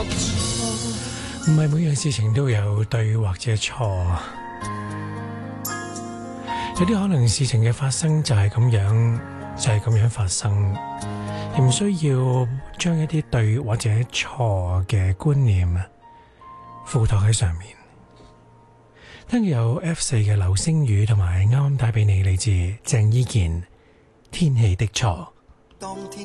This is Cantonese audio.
唔係每樣事情都有對或者錯，有啲可能事情嘅發生就係咁樣，就係咁樣發生，唔需要將一啲對或者錯嘅觀念附託喺上面。聽有 F4 嘅流星雨，同埋啱啱帶俾你嚟自鄭伊健《天氣的錯》。